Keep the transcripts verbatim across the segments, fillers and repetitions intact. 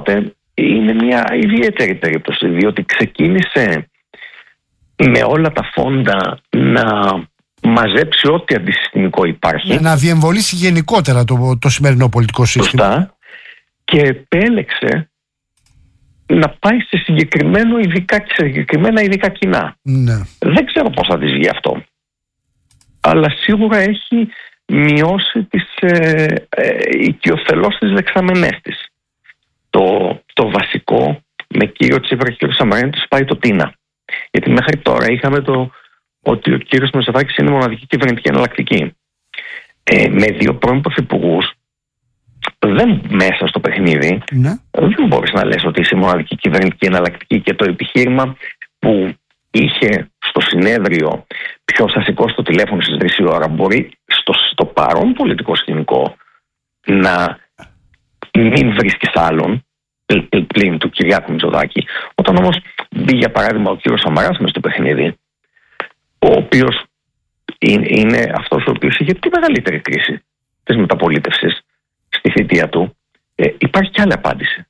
Οπότε είναι μια ιδιαίτερη περίπτωση, διότι ξεκίνησε με όλα τα φόντα να μαζέψει ό,τι αντισυστημικό υπάρχει. Να διεμβολήσει γενικότερα το, το σημερινό πολιτικό σύστημα. Σωστά. Και επέλεξε να πάει σε, συγκεκριμένο ειδικά, σε συγκεκριμένα ειδικά κοινά. Ναι. Δεν ξέρω πώς θα της βγει αυτό. Αλλά σίγουρα έχει μειώσει τις ε, ε, οικειοθελώς τις δεξαμενές της. Το, το βασικό με κύριο Τσίπρα και κύριο Σαμαρίνη τους πάει το τίνα. Γιατί μέχρι τώρα είχαμε το ότι ο κύριος Μητσοτάκης είναι μοναδική κυβερνητική εναλλακτική. Ε, με δύο πρώην πρωθυπουργούς δεν μέσα στο παιχνίδι, ναι. δεν μπορείς να λες ότι είσαι μοναδική κυβερνητική εναλλακτική, και το επιχείρημα που είχε στο συνέδριο ποιος θα σηκώσει το τηλέφωνο στις τρεις η ώρα μπορεί στο, στο παρόν πολιτικό σκηνικό να μην βρίσκεις άλλον πλην του Κυριάκου Μητσοτάκη. Όταν όμως μπήκε για παράδειγμα ο κύριος Σαμαράς μες στο παιχνίδι, ο οποίος είναι, είναι αυτός ο οποίος είχε τη μεγαλύτερη κρίση της μεταπολίτευσης στη θητεία του, ε, υπάρχει κι άλλη απάντηση.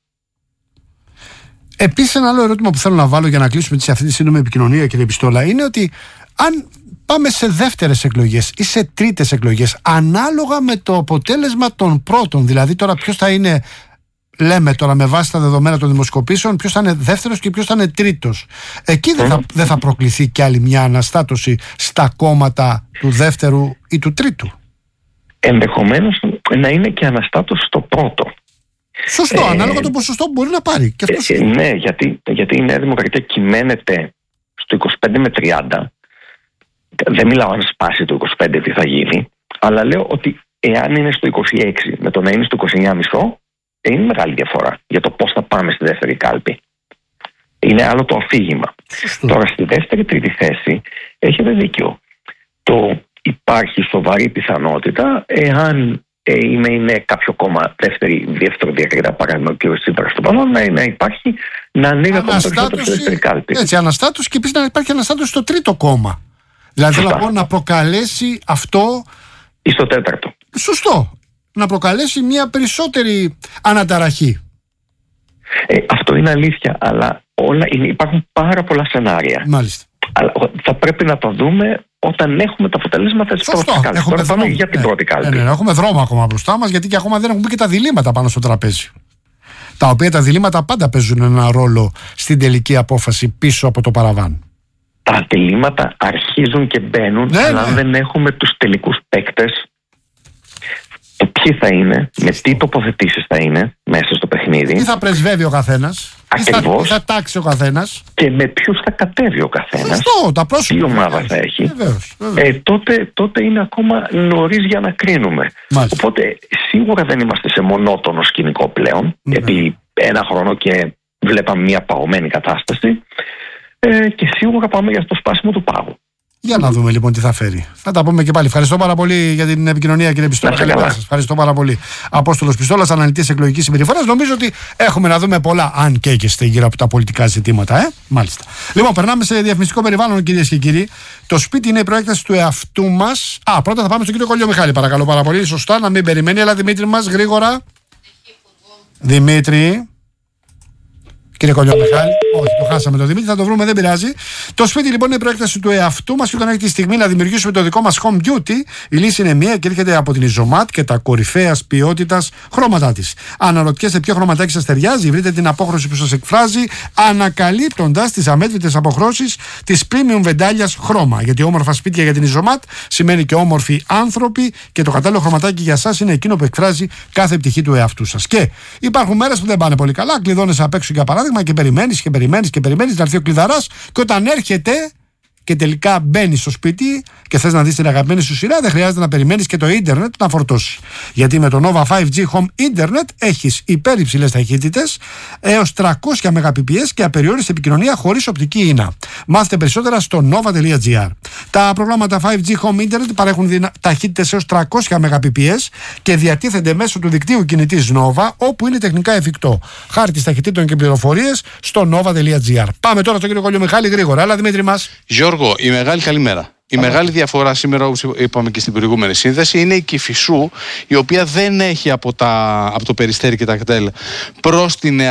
Επίσης, ένα άλλο ερώτημα που θέλω να βάλω για να κλείσουμε σε αυτή τη σύντομη επικοινωνία, κύριε Πιστόλα, είναι ότι αν πάμε σε δεύτερες εκλογές ή σε τρίτες εκλογές, ανάλογα με το αποτέλεσμα των πρώτων, δηλαδή τώρα ποιος θα είναι, λέμε τώρα με βάση τα δεδομένα των δημοσκοπήσεων, ποιος θα είναι δεύτερος και ποιος θα είναι τρίτος, εκεί δεν θα, δεν θα προκληθεί κι άλλη μια αναστάτωση στα κόμματα του δεύτερου ή του τρίτου? Ενδεχομένως να είναι και αναστάτωση στο πρώτο. Σωστό, ε, ανάλογα το ποσοστό που μπορεί να πάρει. Και αυτός... ε, ναι, γιατί, γιατί η Νέα Δημοκρατία κυμαίνεται στο είκοσι πέντε με τριάντα. Δεν μιλάω αν σπάσει το είκοσι πέντε τι θα γίνει, αλλά λέω ότι εάν είναι στο είκοσι έξι με το να είναι στο είκοσι εννιά κόμμα πέντε, είναι μεγάλη διαφορά για το πώς θα πάμε στη δεύτερη κάλπη. Είναι άλλο το αφήγημα. Σωστό. Τώρα στη δεύτερη τρίτη θέση έχετε δίκιο. Το υπάρχει σοβαρή πιθανότητα, εάν ε, είναι, είναι κάποιο κόμμα δεύτερη, δεύτερο διακριτά, παράδειγμα ο κ. Τσίπρας στο παρόν, να, να υπάρχει, να ανοίγει ακόμα περισσότερο στη δεύτερη κάλπη. Έτσι, αναστάτωση, και επίσης να υπάρχει αναστάτωση στο τρίτο κόμμα. Δηλαδή θέλω να πω να προκαλέσει αυτό. Ή στο τέταρτο. Σωστό. Να προκαλέσει μια περισσότερη αναταραχή. Ε, αυτό είναι αλήθεια, αλλά όλα είναι, υπάρχουν πάρα πολλά σενάρια. Μάλιστα. Αλλά θα πρέπει να το δούμε όταν έχουμε τα αποτελέσματα της πρώτης κάλπης. Τώρα πάμε για την ναι, πρώτη κάλπη. Ναι, ναι, ναι, έχουμε δρόμο ακόμα μπροστά μας, γιατί και ακόμα δεν έχουμε και τα διλήμματα πάνω στο τραπέζι. Τα οποία τα διλήμματα πάντα παίζουν ένα ρόλο στην τελική απόφαση πίσω από το παραβάν. Τα διλήμματα αρχίζουν και μπαίνουν, ναι, αλλά ναι. δεν έχουμε τους τελικούς παίκτες. Το ποιοι θα είναι, με τι τοποθετήσεις θα είναι μέσα στο παιχνίδι. Τι θα πρεσβεύει ο καθένας. Ακριβώς. Τι θα, θα τάξει ο καθένας. Και με ποιους θα κατέβει ο καθένας. Σωστό, τα πρόσωπα. Τι ομάδα θα έχει. Βεβαίως, βεβαίως. Ε, τότε, τότε είναι ακόμα νωρίς για να κρίνουμε. Μάλιστα. Οπότε σίγουρα δεν είμαστε σε μονότονο σκηνικό πλέον. Mm-hmm. Γιατί ένα χρόνο και βλέπαμε μια παγωμένη κατάσταση. Ε, και σίγουρα πάμε για το σπάσιμο του πάγου. Για να δούμε λοιπόν τι θα φέρει. Θα τα πούμε και πάλι. Ευχαριστώ πάρα πολύ για την επικοινωνία, κύριε Πιστόλα. Καλημέρα σας. Ευχαριστώ πάρα πολύ. Απόστολος Πιστόλας, αναλυτής εκλογικής συμπεριφοράς. Νομίζω ότι έχουμε να δούμε πολλά, αν και έχετε γύρω από τα πολιτικά ζητήματα. Ε? Μάλιστα. Λοιπόν, περνάμε σε διαφημιστικό περιβάλλον, κυρίες και κύριοι. Το σπίτι είναι η προέκταση του εαυτού μας. Α, πρώτα θα πάμε στον κύριο Κολιομιχάλη, παρακαλώ πάρα πολύ. Σωστά, να μην περιμένει. Αλλά Δημήτρη μας, γρήγορα. Δημήτρη. Κύριε Κολιομιχάλη, όχι, το χάσαμε το Δημήτρη, θα το βρούμε, δεν πειράζει. Το σπίτι λοιπόν είναι η προέκταση του εαυτού μας και όταν έχει τη στιγμή να δημιουργήσουμε το δικό μας home beauty, η λύση είναι μία και έρχεται από την Isomat και τα κορυφαίας ποιότητας χρώματά της. Αναρωτιέστε ποιο χρωματάκι σας ταιριάζει, βρείτε την απόχρωση που σας εκφράζει, ανακαλύπτοντας τις αμέτρητες αποχρώσεις της premium βεντάλιας χρώμα. Γιατί όμορφα σπίτια για την Isomat σημαίνει και όμορφοι άνθρωποι και το κατάλληλο χρωματάκι για σας είναι εκείνο που εκφράζει κάθε πτυχή του εαυτού σας. Και υπάρχουν μέρες που δεν πάνε πολύ καλά, κλειδώνες απ' έξω για παράδειγμα. Και περιμένεις και περιμένεις και περιμένεις να έρθει ο κλειδαράς και όταν έρχεται και τελικά μπαίνεις στο σπίτι και θες να δεις την αγαπημένη σου σειρά, δεν χρειάζεται να περιμένεις και το ίντερνετ να φορτώσει. Γιατί με το Nova φάιβ τζι Home Internet έχεις υπερυψηλές ταχύτητες έως τριακόσια μεγαμπιτ και απεριόριστη επικοινωνία χωρίς οπτική ίνα. Μάθετε περισσότερα στο nova τελεία gr. Τα προγράμματα φάιβ τζι Home Internet παρέχουν δυνα... ταχύτητες έως τριακόσια μεγαμπιτ και διατίθενται μέσω του δικτύου κινητής Nova όπου είναι τεχνικά εφικτό. Χάρτης ταχυτήτων και πληροφορίες στο nova τελεία gr. Πάμε τώρα στον κύριο Κολιομιχάλη γρήγορα. Έλα Δημήτρη μας. Γιώργο, η μεγάλη καλημέρα. Η Άρα. μεγάλη διαφορά σήμερα, όπως είπαμε και στην προηγούμενη σύνδεση, είναι η Κηφισού, η οποία δεν έχει από, τα, από το Περιστέρι και τα κτέλ προς τη Νέα